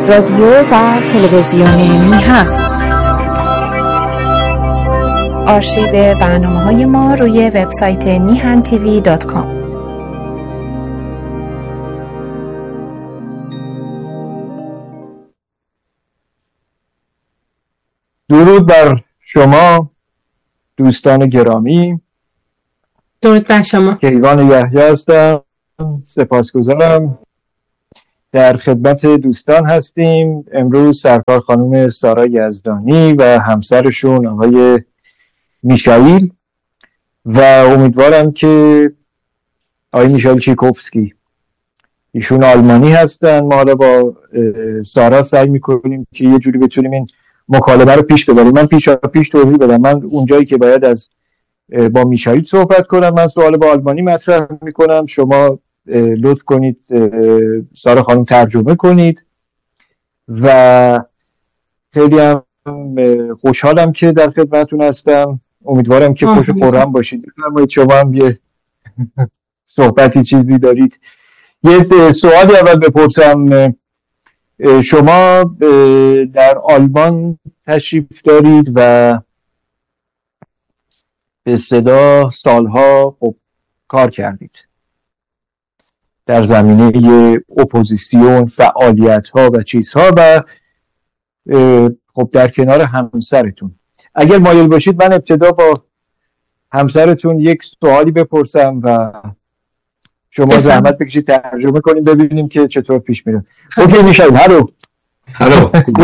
رادیو و تلویزیون میهن. آرشیو برنامه‌های ما روی وبسایت mihantv.com. درود بر شما دوستان گرامی. درود بر شما. کیوان یحیی هستم. سپاسگزارم. در خدمت دوستان هستیم. امروز سرکار خانم سارا یزدانی و همسرشون آقای میشائیل و امیدوارم که آقای میشائیل چیکوفسکی، ایشون آلمانی هستن. ما حالا با سارا سعی میکنیم که یه جوری بتونیم این مکالمه رو پیش ببریم. من پیش توضیح بدم. من اونجایی که باید با میشائیل صحبت کنم، من سوال با آلمانی مطرح میکنم، شما لطف کنید سارا خانم ترجمه کنید. و خیلی هم خوشحالم که در خدمتتون هستم. امیدوارم که خوش و خرم باشید. بفرمایید شما هم یه صحبتی چیزی دارید. یه سوالی اول بپرسم. شما در آلمان تشریف دارید و به اصطلاح سالها کار کردید در زمینه اپوزیسیون، فعالیت‌ها و چیزها و خب در کنار همسرتون. اگر مایل باشید من ابتدا با همسرتون یک سوالی بپرسم و شما زحمت بکشید ترجمه کنیم ببینیم که چطور پیش میره. اوکی میشائیل، hallo. Hallo.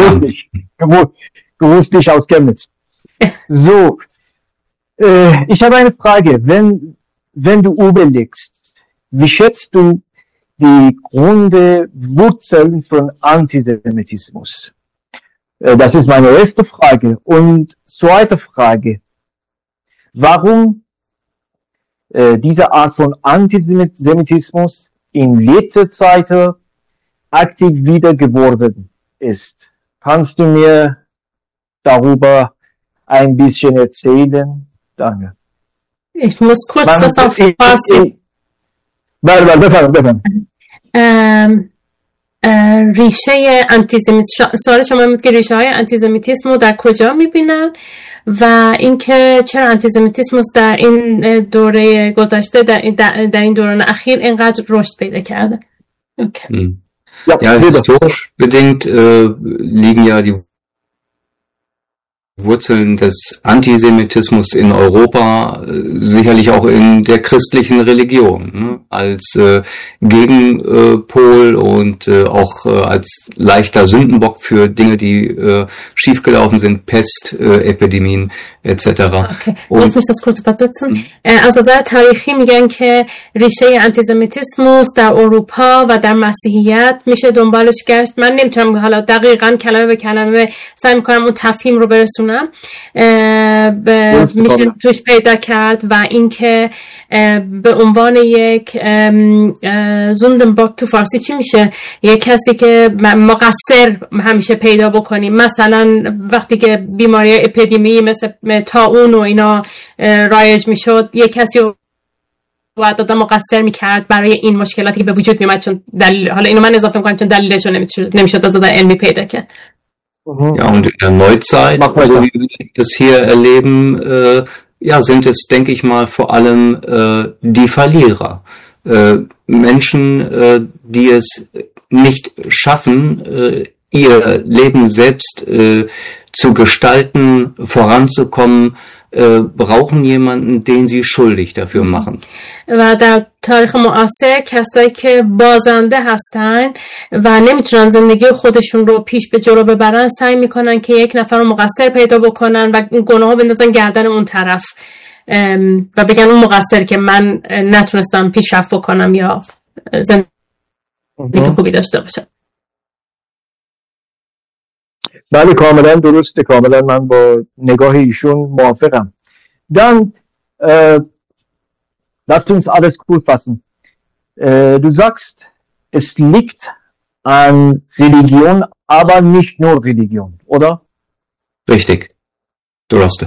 Grüß dich aus Chemnitz. So, ich habe eine Frage. Wenn du überlegst, wie schätzt du die Wurzeln von Antisemitismus? Das ist meine erste Frage. Und zweite Frage. Warum diese Art von Antisemitismus in letzter Zeit aktiv wieder geworden ist? Kannst du mir darüber ein bisschen erzählen? Danke. Ich muss kurz das auf Farsi. بفرمایید. ریشه انتیزمیتیسم، سوال شما بود که ریشه های انتیزمیتیسم رو در کجا میبینن و اینکه چرا انتیزمیتیسم در این دوره گذشته در این دوران اخیر اینقدر رشد پیدا کرده. Okay. Ja, historisch bedingt liegen ja die Wurzeln des Antisemitismus in Europa sicherlich auch in der christlichen Religion, ne? Als Gegenpol und auch als leichter Sündenbock für Dinge, die schiefgelaufen sind, Pest, Epidemien etc. Okay. Lass mich das kurz übersetzen. از نظر تاریخی میگن که ریشه انتیزمیتیسموس در اروپا و در مسیحیت میشه دنبالش گشت. من نمیتونم حالا دقیقاً کلمه به کلمه سعی میکنم اون تفهیم رو برسونم. میشه توش پیدا کرد و اینکه به عنوان یک زوندنباک تو فارسی چی میشه؟ یک کسی که مقصر همیشه پیدا بکنیم. مثلا وقتی که بیماری اپیدمی مثل طاعون و اینا رایج میشد، یک کسی رو باید آدم مقصر میکرد برای این مشکلاتی که به وجود میومد، چون دلیل، حالا اینو من اضافه میکنم چون دلیلش رو نمیشد از علمی پیدا کرد. Ja, und in der Neuzeit, so wie wir das hier erleben, ja, sind es, denke ich mal, vor allem die Verlierer. Menschen, die es nicht schaffen, ihr Leben selbst zu gestalten, voranzukommen, brauchen jemanden, den sie schuldig dafür machen. و در تاریخ معاصر کسایی که بازنده هستن و نمیتونن زندگی خودشون رو پیش به جلو ببرن سعی میکنن که یک نفر رو مقصر پیدا بکنن و این گناه رو بندازن گردن اون طرف و بگن اون مقصر که من نتونستم پیشرفت بکنم یا زندگی خوبی داشته باشم. بله کاملا درسته. کاملا من با نگاه ایشون موافقم. Dann lasst uns alles kurz fassen. Du sagst, es liegt an Religion, aber nicht nur Religion, oder? Richtig. درسته.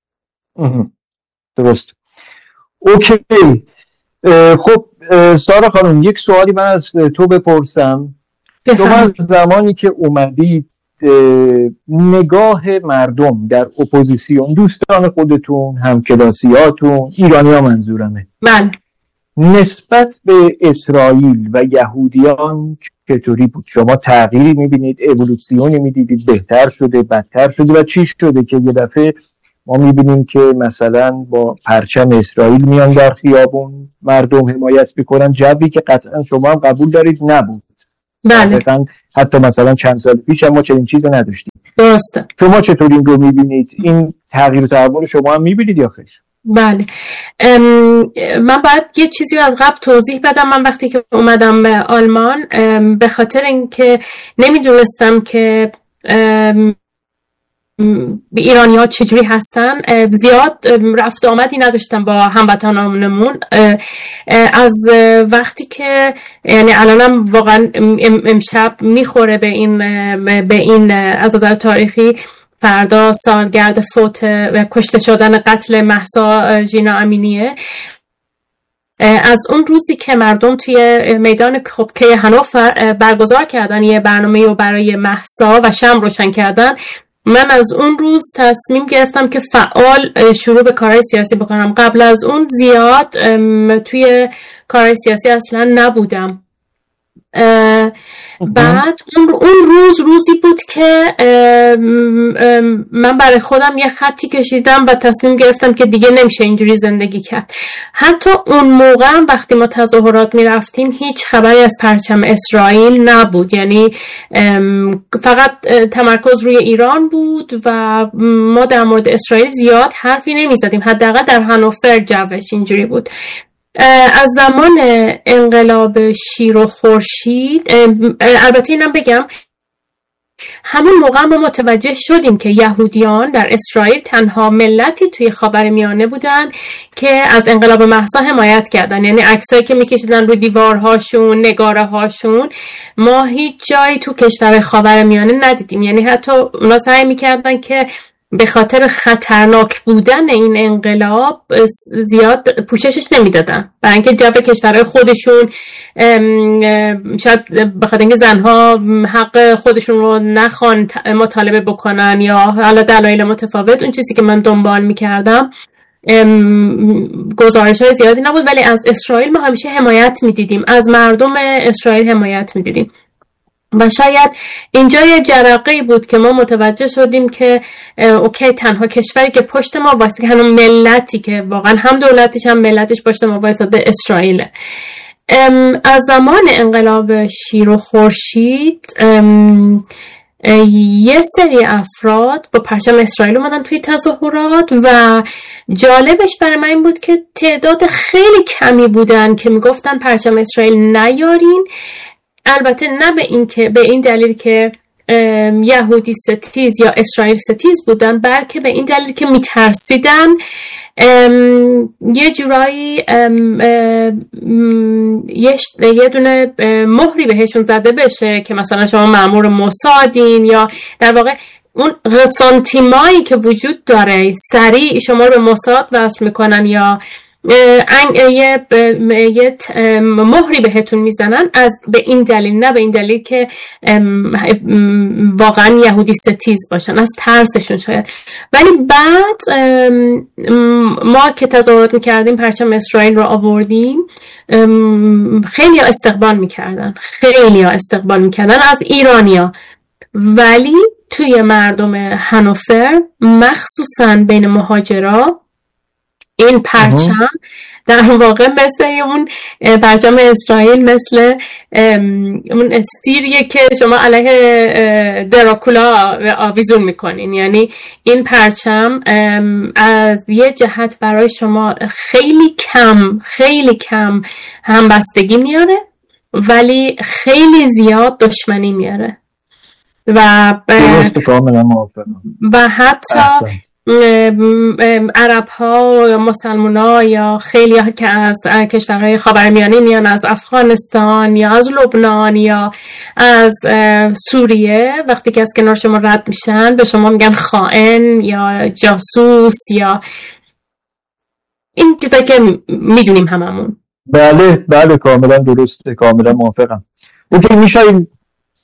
درست. اوکی. خب سارا خانم یک سوالی من از تو بپرسم. شما زمانی که اومدید نگاه مردم در اپوزیسیون، دوستان خودتون، همکلاسیاتون، ایرانی ها منظورمه، نسبت به اسرائیل و یهودیان چطوری بود؟ شما تغییری میبینید؟ اِوولوسیونی میدیدید؟ بهتر شده؟ بدتر شده؟ و چی شده که یه دفعه ما میبینیم که مثلا با پرچم اسرائیل میان در خیابون، مردم حمایت میکنن، جوی که قطعا شما هم قبول دارید نبود. بله. حتی مثلا چند سال پیش ما چنین چیزی نداشتیم. درسته. شما چطور این رو میبینید؟ این تغییر و تحول شما هم میبینید یا خیر؟ بله. من باید یه چیزی رو از قبل توضیح بدم. من وقتی که اومدم به آلمان به خاطر اینکه نمیدونستم که ایرانی ها چجوری هستن، زیاد رفت آمدی نداشتم با هموطنانمون. از وقتی که یعنی الانم واقعا امشب میخوره به این عزادار تاریخی، فردا سالگرد فوت و کشته شدن قتل مهسا ژینا امینیه. از اون روزی که مردم توی میدان کپکه هانوفر برگزار کردن یه برنامه رو برای مهسا و شمع روشن کردن، من از اون روز تصمیم گرفتم که فعال شروع به کارهای سیاسی بکنم. قبل از اون زیاد توی کارهای سیاسی اصلا نبودم. بعد اون روزی بود که من برای خودم یه خطی کشیدم و تصمیم گرفتم که دیگه نمیشه اینجوری زندگی کرد. حتی اون موقع وقتی ما تظاهرات میرفتیم هیچ خبری از پرچم اسرائیل نبود، یعنی فقط تمرکز روی ایران بود و ما در مورد اسرائیل زیاد حرفی نمیزدیم. حداقل در هانوفر جوش اینجوری بود. از زمان انقلاب شیر و خورشید، البته اینم بگم همون موقع ما متوجه شدیم که یهودیان در اسرائیل تنها ملتی توی خاورمیانه بودن که از انقلاب مهسا حمایت کردن. یعنی عکسایی که میکشیدن روی دیوارهاشون، نگاره هاشون، ما هیچ جایی تو کشور خاورمیانه ندیدیم. یعنی حتی اونا سعی میکردن که به خاطر خطرناک بودن این انقلاب زیاد پوششش نمیدادن، برای اینکه جو کشورهای خودشون، شاید به خاطر اینکه زنها حق خودشون رو نخوان مطالبه بکنن یا حالا دلایل متفاوت. اون چیزی که من دنبال میکردم گزارش‌های زیادی نبود، ولی از اسرائیل ما همیشه حمایت میدیدیم، از مردم اسرائیل حمایت میدیدیم. و شاید اینجا یه جرقه‌ای بود که ما متوجه شدیم که اوکی، تنها کشوری که پشت ما واسه همون ملتی که واقعا هم دولتش هم ملتش پشت ما واسه اسرائیل. از زمان انقلاب شیر و خورشید یه سری افراد با پرچم اسرائیل اومدن توی تظاهرات و جالبش برای من این بود که تعداد خیلی کمی بودن که میگفتن پرچم اسرائیل نیارین. البته نه به این دلیل که یهودی ستیز یا اسرائیل ستیز بودن، بلکه به این دلیل که میترسیدن یه جورایی یه دونه مهری بهشون زده بشه که مثلا شما مأمور موسادین، یا در واقع اون رسانتیمایی که وجود داره سریع شما رو به موساد وصل میکنن یا یه مهری بهتون میزنن، از به این دلیل، نه به این دلیل که واقعا یهودی ستیز باشن، از ترسشون شاید. ولی بعد ما که تظاهرات میکردیم پرچم اسرائیل رو آوردیم، خیلی استقبال میکردن از ایرانیا، ولی توی مردم هانوفر مخصوصا بین مهاجرا این پرچم در واقع مثل اون پرچم اسرائیل، مثل اون استیریه که شما علیه دراکولا آویزون میکنین. یعنی این پرچم از یه جهت برای شما خیلی کم همبستگی میاره، ولی خیلی زیاد دشمنی میاره و حتی عرب ها یا مسلمان ها یا خیلی ها که از کشورهای خاورمیانه میان، از افغانستان یا از لبنان یا از سوریه، وقتی که از کنار شما رد میشن به شما میگن خائن یا جاسوس یا این چیزایی که میدونیم هممون. بله کاملا درسته، کاملا موافقم. اوکی، میشاییم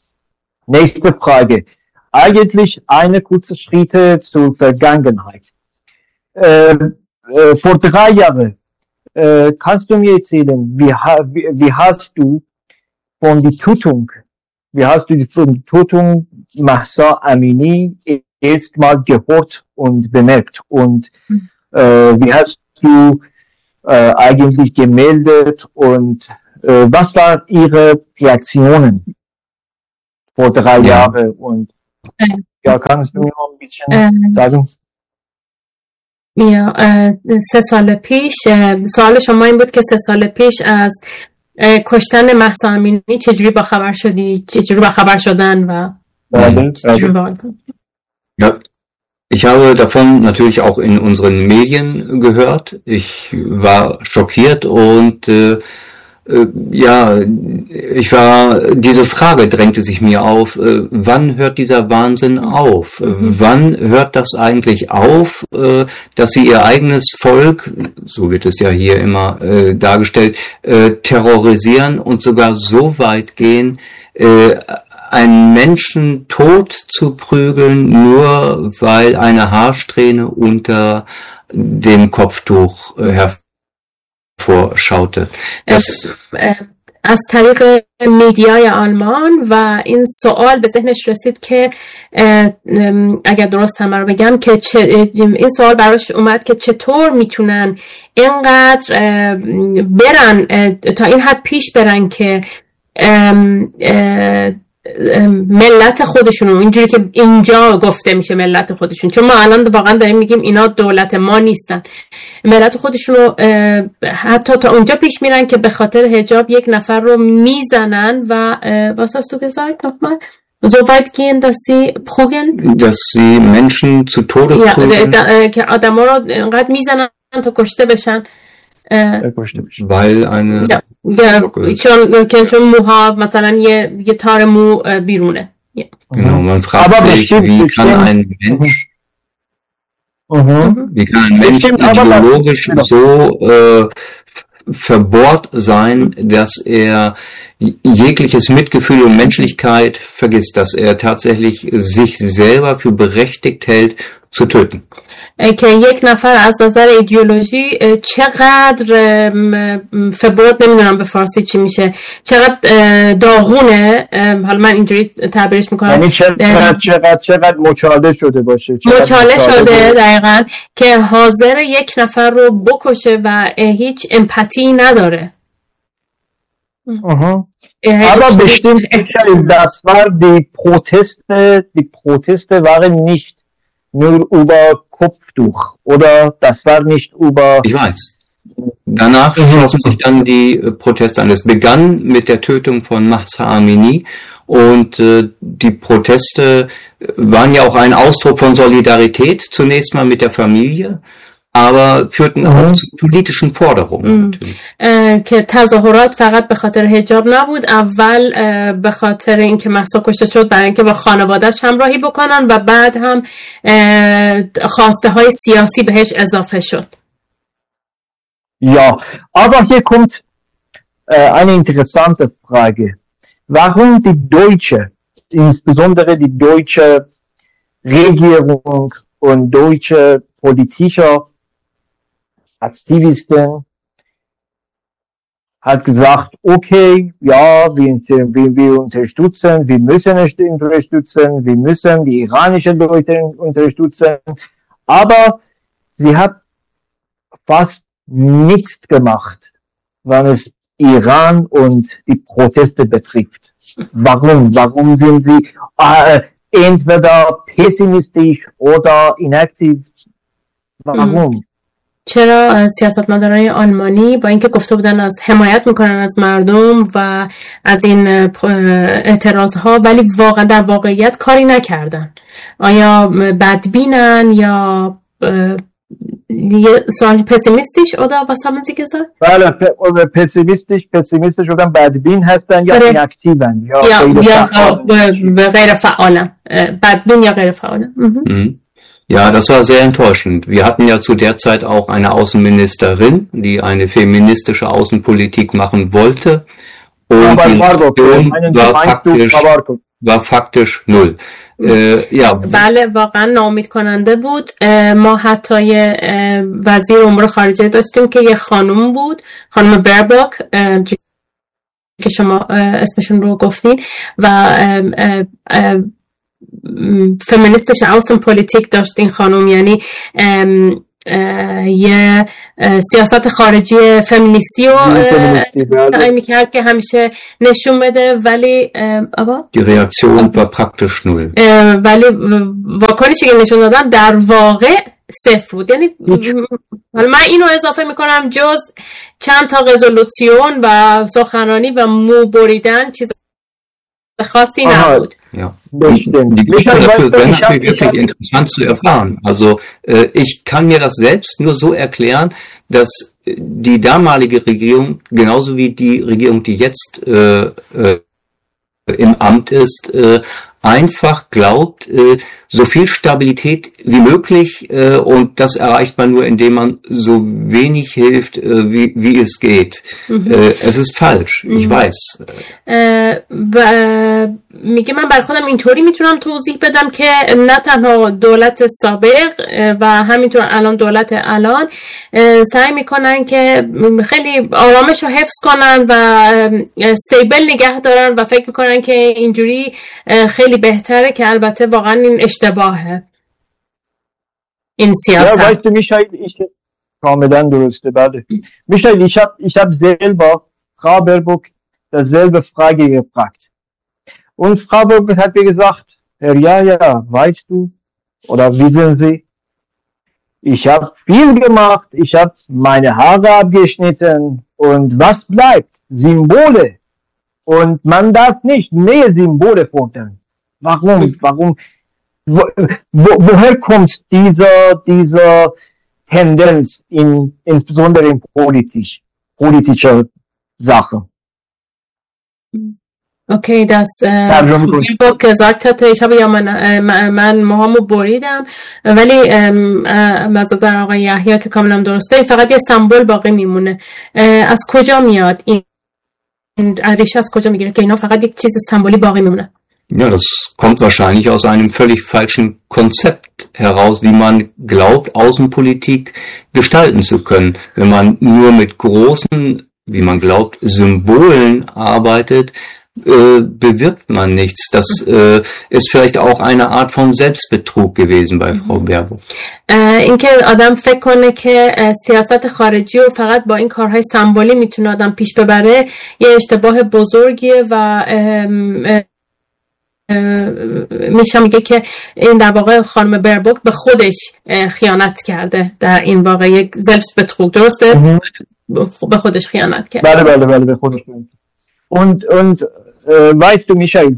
Nächste Frage. Eigentlich eine kurze Schritte zur Vergangenheit. Vor 3 Jahren, kannst du mir erzählen, wie hast du von die Tötung Mahsa Amini erstmal gehört und bemerkt? Und wie hast du eigentlich gemeldet und was waren ihre Reaktionen vor 3 Jahren? Und ja, kannst du mir noch ein bisschen sagen? یا 3 سال پیش سوال شما این بود که 3 سال پیش از کشتن مهسا امینی چجوری باخبر شدی، چجوری باخبر شدن و Ja, ich habe davon natürlich auch in unseren Medien gehört. Ich war schockiert und diese Frage drängte sich mir auf, wann hört dieser Wahnsinn auf? Wann hört das eigentlich auf, dass sie ihr eigenes Volk, so wird es ja hier immer dargestellt, terrorisieren und sogar so weit gehen, einen Menschen tot zu prügeln, nur weil eine Haarsträhne unter dem Kopftuch hervorschaute. از طریق میدیای آلمان و این سوال به ذهنش رسید که اگر درست همه رو بگم که این سوال براش اومد که چطور میتونن اینقدر برن تا این حد پیش برن که ملت خودشون، اینجوری که اینجا گفته میشه ملت خودشون، چون ما الان واقعا داریم میگیم اینا دولت ما نیستن، ملت خودشون رو حتی تا اونجا پیش میرن که به خاطر حجاب یک نفر رو میزنن و was hast du gesagt nochmal? So weit gehen, dass sie prügeln? Dass sie Menschen zu Tode prügeln? که آدم ها رو انقدر میزنن تا کشته بشن. Weil eine چون موها مثلا یه تار مو بیرونه. Genau, man fragt sich, wie kann ein Mensch ideologisch so verbohrt sein, dass er jegliches Mitgefühl und Menschlichkeit vergisst, dass er tatsächlich sich selber für berechtigt hält, zu töten. که یک نفر از نظر ایدئولوژی چقدر فبرد، نمیدونم به فارسی چی میشه، چقدر داغونه، حالا من اینجوری تعبیرش میکنم، یعنی چقدر مچاله شده باشه، مچاله شده دقیقاً، که حاضر یک نفر رو بکشه و هیچ امپاتی نداره. Aber bestimmt das war die Proteste waren nicht nur über Kopftuch, oder das war nicht über... Ich weiß. Danach schlossen sich dann die Proteste an. Es begann mit der Tötung von Mahsa Amini und die Proteste waren ja auch ein Ausdruck von Solidarität, zunächst mal mit der Familie, aber führten auch zu politischen Forderungen. که تظاهرات فقط به خاطر حجاب نبود، اول به خاطر اینکه مهسا کشته شد برای اینکه با خانواده‌اش همراهی بکنن و بعد هم خواسته های سیاسی بهش اضافه شد. Ja, aber hier kommt eine interessante Frage. Warum die deutsche, insbesondere die deutsche Regierung und deutsche politische Aktivisten hat gesagt, okay, ja, wir unterstützen, wir müssen es unterstützen, wir müssen die iranischen Leute unterstützen, aber sie hat fast nichts gemacht, wenn es Iran und die Proteste betrifft. Warum? Warum sind sie entweder pessimistisch oder inaktiv? Warum? چرا سیاستمداران آلمانی با اینکه گفته بودن از حمایت میکنن از مردم و از این اعتراضها، ولی واقعا در واقعیت کاری نکردن؟ آیا بدبینن یا یه سوال پسیمیستیش oder was haben Sie gesagt؟ بله، پسیمیستش بودن، بدبین هستن یا ایناکتیون یا غیر فعالن، بدبین یا غیر فعالن. Ja, das war sehr enttäuschend. Wir hatten ja zu der Zeit auch eine Außenministerin, die eine feministische Außenpolitik machen wollte. Und die Nation war faktisch war faktisch null. بله واقعا ناامید کننده بود. ما حتی یه وزیر امور خارجه داشتیم که یه خانم بود، خانم برباک که شما اسمشون رو گفتین، و فمینیستش اوسن پولیتیک داشت این خانم، یعنی یه سیاست خارجی فمینیستی رو سعی میکرد که همیشه نشون بده، ولی die Reaktion war praktisch null. ولی واکنشی که نشون دادن در واقع صفر بود. یعنی من اینو اضافه میکنم جز چند تا رزولوسیون و سخنرانی و مو بریدن چیز خاصی نبود. Ja. Die Gründe dafür wäre natürlich wirklich interessant zu erfahren. Also ich kann mir das selbst nur so erklären, dass die damalige Regierung, genauso wie die Regierung, die jetzt im Amt ist, einfach glaubt, so viel Stabilität wie möglich, und das erreicht man nur, indem man so wenig hilft, wie es geht. Es ist falsch, ich weiß. میگه من برای خودم اینطوری میتونم توضیح بدم که نه تنها دولت سابق و همینطور الان دولت الان سعی میکنن که خیلی آرامش رو حفظ کنن و استیبل نگه دارن و فکر میکنن که اینجوری خیلی بهتره، که البته واقعا این اشتباهه این سیاست. Ja, weißt du, Michael, کاملا درسته. بله Michael, ich hab selber Frau Baerbock dasselbe Frage gefragt. Und Frau Baerbock hat mir gesagt, Herr Yahya, weißt du, oder wissen Sie, ich habe viel gemacht, ich habe meine Haare abgeschnitten, und was bleibt? Symbole. Und man darf nicht mehr Symbole fordern. Warum? Woher kommt dieser Tendenz insbesondere in politischer Sachen? اوکی دست با که زارت ایشا یا من موهامو بریدم، ولی مزادر آقای یحیی که کاملا درسته، این فقط یه سمبل باقی میمونه. از کجا میاد این ریشه، از کجا میگیره که اینا فقط یک چیز سمبولی باقی میمونه؟ Ja, das kommt wahrscheinlich aus einem völlig falschen Konzept heraus, wie man glaubt, Außenpolitik gestalten zu können. Wenn man nur mit großen, wie man glaubt, Symbolen arbeitet, bewirkt man nichts. Das ist vielleicht auch eine Art von Selbstbetrug gewesen bei Frau Baerbock. اینکه آدم فکر کنه که سیاست خارجی رو فقط با این کارهای سمبولی میتونه آدم پیش ببره یه اشتباه بزرگیه و میشه میگه که این در واقع خانم بربوک به خودش خیانت کرده، در این واقع یک Selbstbetrug درسته؟ به خودش خیانت کرده. بله به خودش. Und weißt du, Michael,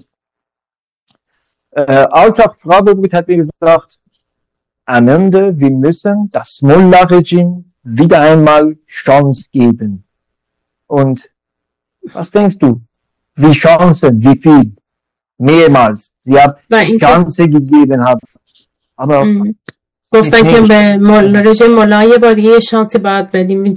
als auch Frau Baerbock hat mir gesagt, am Ende, wir müssen das Mullah-Regime wieder einmal Chance geben. Und was denkst du? Wie Chancen? Wie viel? Mehrmals. Sie hat Chance gegeben, aber گفتن که به رژیم مولا یه بار یه شانسی باید بدیم.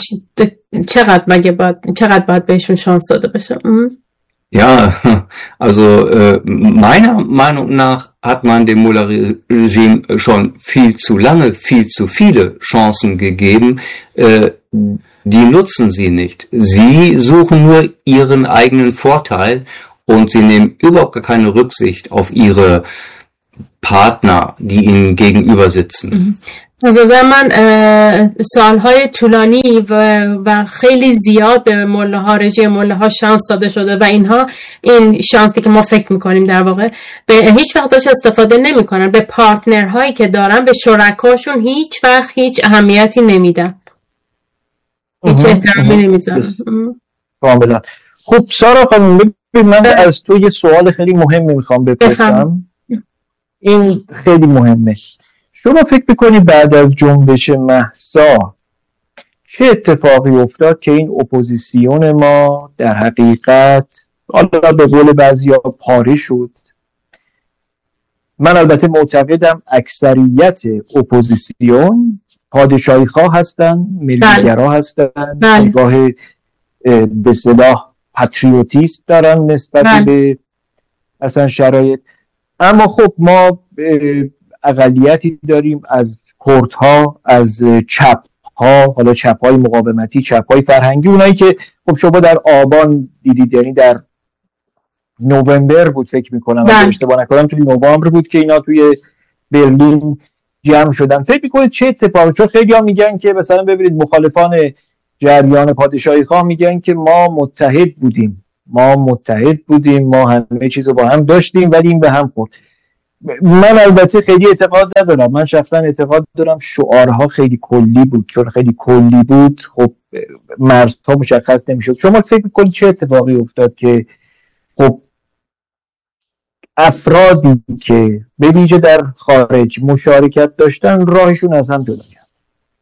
چقدر باید بهشون شانس داده بشه؟ Ja, also meiner Meinung nach hat man dem Mullah-Regime schon viel zu lange, viel zu viele Chancen gegeben. Die nutzen sie nicht. Sie suchen nur ihren eigenen Vorteil und sie nehmen überhaupt gar keine Rücksicht auf ihre Partner, die ihnen gegenüber sitzen. از نظر من سالهای طولانی و خیلی زیاد به ملاها رژیم ملاها شانس داده شده و اینها این شانسی که ما فکر میکنیم در واقع به هیچ وقت داشت استفاده نمیکنن، به پارتنرهایی که دارن، به شرکاشون هیچ وقت هیچ اهمیتی نمیدن، هیچ احترامی نمیذارن. کاملا. خب سارا خانم، من از تو یه سوال خیلی مهمی میخوام بپرسم. این خیلی مهمه. شما فکر میکنی بعد از جنبش مهسا چه اتفاقی افتاد که این اپوزیسیون ما در حقیقت حالا به قول بعضیا پاره شد؟ من البته معتقدم اکثریت اپوزیسیون پادشاهی خواه هستن، ملیگرا هستن، نگاه به اصطلاح پاتریوتیست دارن نسبت به اصلا شرایط. اما خب ما اقلیتی داریم از کردها، از چپها، حالا چپهای مقاومتی، چپهای فرهنگی، اونایی که خب شما در آبان دیدید، یعنی در نوامبر بود فکر میکنم اگه اشتباه نکنم، توی نوامبر بود که اینا توی برلین جمع شدن. فکر میکنید چه اتفاقی؟ چون خیلی ها میگن که مثلا ببینید مخالفان جریان پادشاهی خواه میگن که ما متحد بودیم، ما همه چیز رو با هم داشتیم ولی این به هم خورد. من البته خیلی اعتقاد ندارم، من شخصا اعتقاد دارم شعارها خیلی کلی بود، چون خیلی کلی بود خب مرزها مشخص نمیشد. شما فکر میکنید چه اتفاقی افتاد که خب افرادی که به ویژه در خارج مشارکت داشتن راهشون از هم جدا کرد؟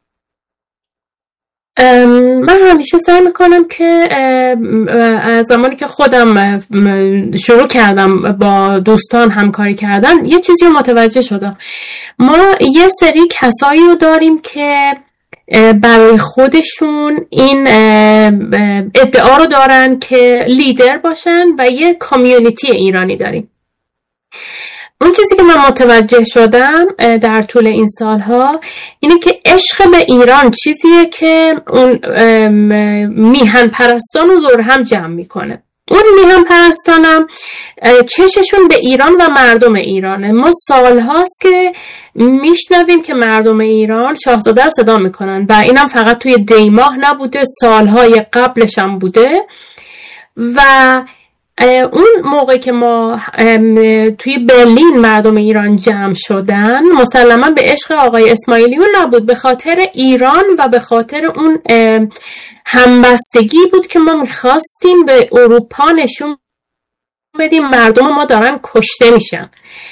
من همیشه سعی میکنم که از زمانی که خودم شروع کردم با دوستان همکاری کردن یه چیزی رو متوجه شدم. ما یه سری کسایی رو داریم که برای خودشون این ادعا رو دارن که لیدر باشن و یه کامیونیتی ایرانی داریم. اون چیزی که من متوجه شدم در طول این سالها اینه که عشق به ایران چیزیه که اون میهن پرستان رو دور هم جمع میکنه. اون میهن پرستانم چششون به ایران و مردم ایرانه. ما سالهاست که میشنویم که مردم ایران شاهزاده رو صدا میکنن و اینم فقط توی دیماه نبوده، سالهای قبلش هم بوده. و اون موقع که ما توی برلین مردم ایران جمع شدن مسلما به عشق آقای اسماعیلیون نبود، به خاطر ایران و به خاطر اون همبستگی بود که ما میخواستیم به اروپا نشون بدیم مردم ما دارن کشته میشن.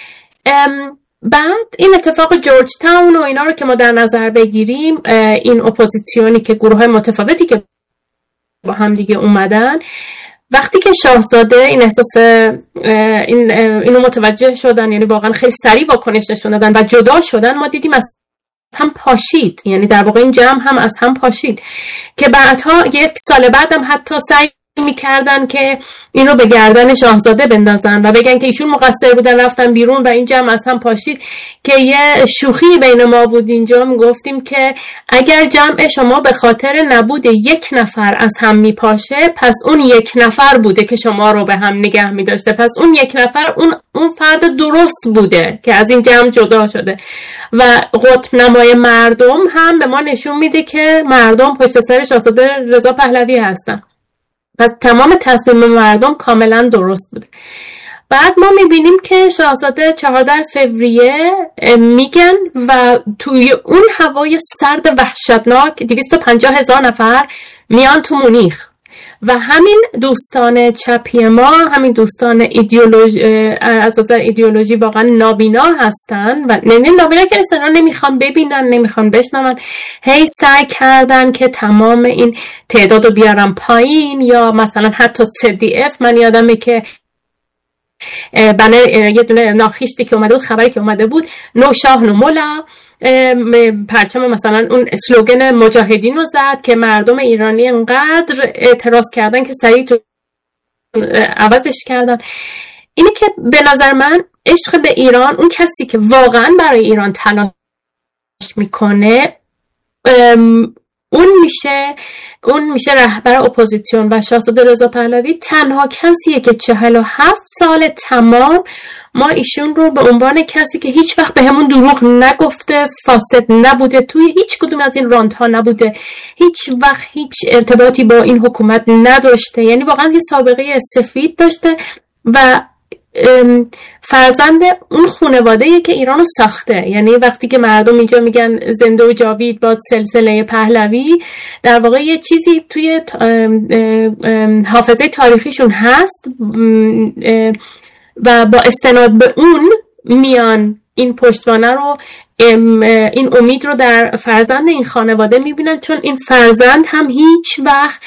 بعد این اتفاق جورج تاون و اینا رو که ما در نظر بگیریم، این اپوزیسیونی که گروه های متفاوتی که با هم دیگه اومدن، وقتی که شاهزاده این احساس اینو متوجه شدن، یعنی واقعا خیلی سریع واکنش نشون دادن و جدا شدن، ما دیدیم از هم پاشید. یعنی در واقع این جمع هم از هم پاشید که بعدها یک سال بعد هم حتی سعی میکردن که اینو به گردن شاهزاده بندازن و بگن که ایشون مقصر بودن رفتن بیرون و این جمع از هم پاشید. که یه شوخی بین ما بود اینجا، میگفتیم که اگر جمع شما به خاطر نبود یک نفر از هم میپاشه، پس اون یک نفر بوده که شما رو به هم نگه میداشته، پس اون یک نفر اون فرد درست بوده که از این جمع جدا شده. و قطب نمای مردم هم به ما نشون میده که مردم پشت سر شاهزاده رضا پهلوی هستن. پس تمام تصمیم مردم کاملا درست بوده. بعد ما میبینیم که شاهزاده 14 فوریه میگن و توی اون هوای سرد وحشتناک 250,000 نفر میان تو مونیخ و همین دوستان چپی ما، همین دوستان از نظر ایدئولوژی واقعا نابینا هستن و نابینا که اصلا نمیخوان ببینن، نمیخوان بشنون، هی سعی کردن که تمام این تعداد رو بیارن پایین. یا مثلا حتی CDF، من یادمه که یه دونه ناخیشتی که اومده بود، خبری که اومده بود، نو شاه نو مولا، پرچم مثلا اون اسلوگن مجاهدین رو زد که مردم ایرانی انقدر اعتراض کردن که سریع عوضش کردن. اینه که به نظر من عشق به ایران، اون کسی که واقعا برای ایران تلاش میکنه، اون میشه رهبر اپوزیسیون. و شاهزاده رضا پهلوی تنها کسیه که 47 سال تمام ما ایشون رو به عنوان کسی که هیچ وقت به همون دروغ نگفته، فاسد نبوده، توی هیچ کدوم از این رانت ها نبوده، هیچ وقت هیچ ارتباطی با این حکومت نداشته، یعنی واقعا یه سابقه سفید داشته و فرزند اون خانواده‌ای که ایرانو ساخته. یعنی وقتی که مردم اینجا میگن زنده و جاوید باد سلسله پهلوی، در واقع یه چیزی توی حافظه تاریخیشون هست و با استناد به اون میان این پشتوانه رو، این امید رو در فرزند این خانواده میبینن، چون این فرزند هم هیچ وقت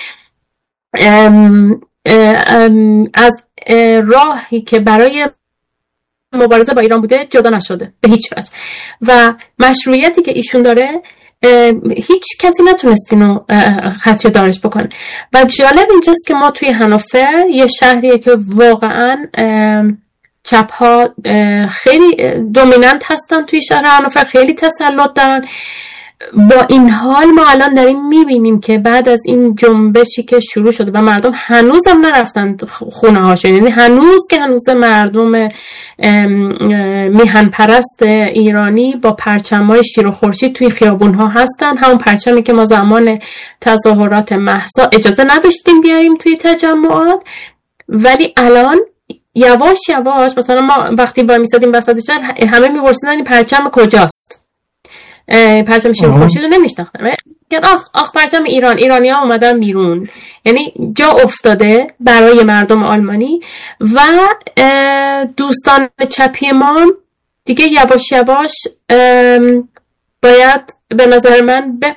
از راهی که برای مبارزه با ایران بوده جدا نشده به هیچ وجه و مشروعیتی که ایشون داره هیچ کسی نتونست اینو خدشه دارش بکنه. و جالب اینجاست که ما توی هانوفر، یه شهریه که واقعا چپ ها خیلی دومیننت هستن توی شهر هانوفر، خیلی تسلط دارن. با این حال ما الان داریم میبینیم که بعد از این جنبشی که شروع شده و مردم هنوزم نرفتن خونه هاشون، یعنی هنوز مردم میهن پرست ایرانی با پرچمای شیر و خورشید توی خیابون ها هستن، همون پرچمی که ما زمان تظاهرات مهسا اجازه نداشتیم بیاریم توی تجمعات. ولی الان یواش یواش مثلا ما وقتی با میسادیم وسط جمع همه میپرسیدن این پرچم کجاست، پرچم شیر و خورشید رو نمیشناختن، میگن آخ پرچم ایرانی‌ها اومدن بیرون. یعنی جا افتاده برای مردم آلمانی و دوستان چپی ما دیگه یواش یواش باید به نظر من